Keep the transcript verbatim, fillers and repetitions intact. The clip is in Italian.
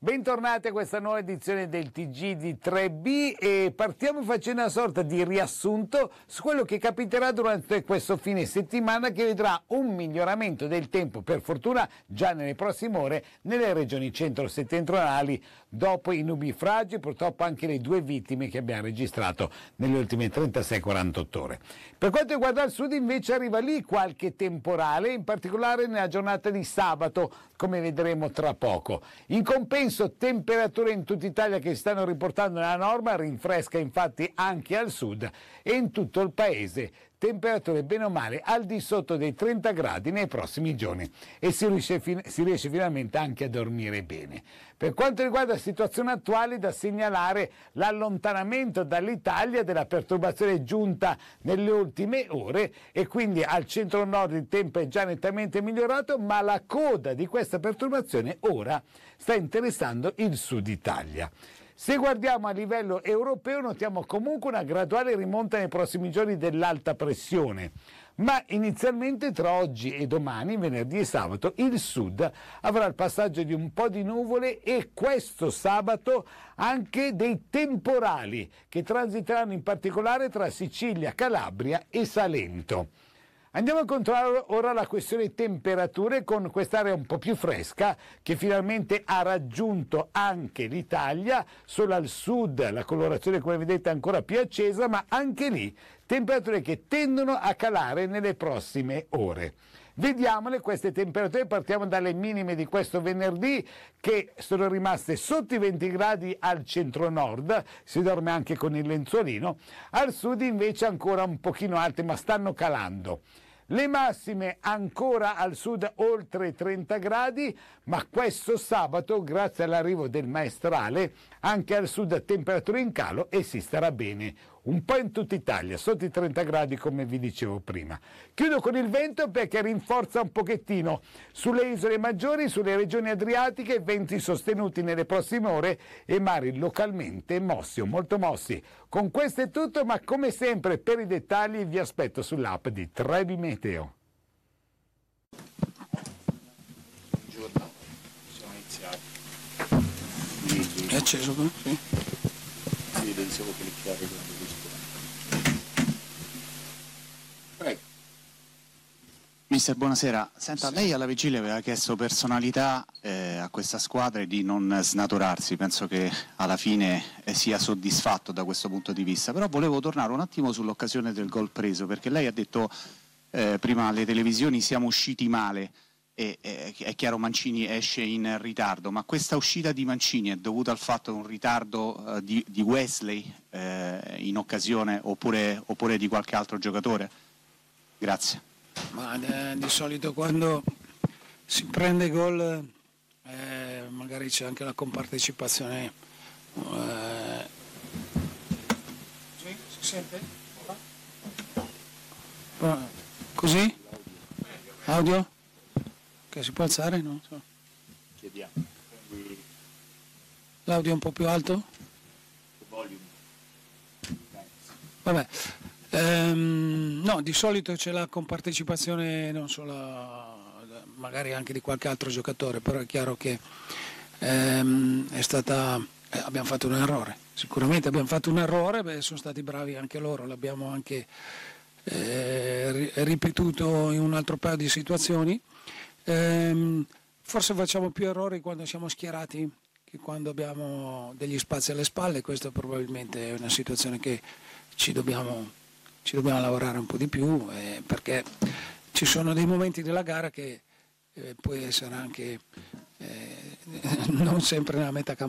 Bentornati a questa nuova edizione del T G di tre B e partiamo facendo una sorta di riassunto su quello che capiterà durante questo fine settimana, che vedrà un miglioramento del tempo, per fortuna già nelle prossime ore, nelle regioni centro-settentrionali dopo i nubifragi, purtroppo anche le due vittime che abbiamo registrato nelle ultime trentasei quarantotto ore. Per quanto riguarda il sud invece arriva lì qualche temporale, in particolare nella giornata di sabato, come vedremo tra poco. In compenso temperature in tutta Italia che si stanno riportando nella norma, rinfresca infatti anche al sud e in tutto il paese temperature bene o male al di sotto dei trenta gradi nei prossimi giorni e si riesce, si riesce finalmente anche a dormire bene. Per quanto riguarda la situazione attuale, da segnalare l'allontanamento dall'Italia della perturbazione giunta nelle ultime ore e quindi al centro-nord il tempo è già nettamente migliorato, ma la coda di questa perturbazione ora sta interessando il sud Italia. Se guardiamo a livello europeo notiamo comunque una graduale rimonta nei prossimi giorni dell'alta pressione, ma inizialmente tra oggi e domani, venerdì e sabato, il sud avrà il passaggio di un po' di nuvole e questo sabato anche dei temporali che transiteranno in particolare tra Sicilia, Calabria e Salento. Andiamo a controllare ora la questione temperature con quest'area un po' più fresca che finalmente ha raggiunto anche l'Italia, solo al sud la colorazione come vedete è ancora più accesa, ma anche lì temperature che tendono a calare nelle prossime ore. Vediamole queste temperature, partiamo dalle minime di questo venerdì che sono rimaste sotto i venti gradi al centro-nord, si dorme anche con il lenzuolino, al sud invece ancora un pochino alte ma stanno calando. Le massime ancora al sud oltre trenta gradi, ma questo sabato, grazie all'arrivo del maestrale, anche al sud temperature in calo e si starà bene. Un po' in tutta Italia, sotto i trenta gradi come vi dicevo prima. Chiudo con il vento perché rinforza un pochettino sulle isole maggiori, sulle regioni adriatiche, venti sostenuti nelle prossime ore e mari localmente mossi o molto mossi. Con questo è tutto, ma come sempre per i dettagli vi aspetto sull'app di tre B Meteo. Buongiorno, siamo iniziati. È acceso qui? Sì. Sì, devo cliccare quando Prego. Mister, buonasera. Senta, sì. Lei alla vigilia aveva chiesto personalità eh, a questa squadra e di non snaturarsi. Penso che alla fine eh, sia soddisfatto da questo punto di vista. Però volevo tornare un attimo sull'occasione del gol preso, perché lei ha detto eh, prima alle televisioni siamo usciti male. E, e, è chiaro Mancini esce in ritardo, ma questa uscita di Mancini è dovuta al fatto di un ritardo eh, di, di Wesley eh, in occasione oppure, oppure di qualche altro giocatore? Grazie. Ma eh, di solito quando si prende gol eh, magari c'è anche la compartecipazione. Eh... Sì, si sente? Ah, così? Audio? Che si può alzare? No? Chiediamo. L'audio è un po' più alto? Volume. Vabbè. Ehm, no, di solito c'è la compartecipazione non solo magari anche di qualche altro giocatore, però è chiaro che ehm, è stata, eh, abbiamo fatto un errore, sicuramente abbiamo fatto un errore, beh, sono stati bravi anche loro, l'abbiamo anche eh, ripetuto in un altro paio di situazioni. Ehm, forse facciamo più errori quando siamo schierati che quando abbiamo degli spazi alle spalle, questa probabilmente è una situazione che ci dobbiamo, ci dobbiamo lavorare un po' di più eh, perché ci sono dei momenti della gara che eh, può essere anche eh, non sempre nella metà campo.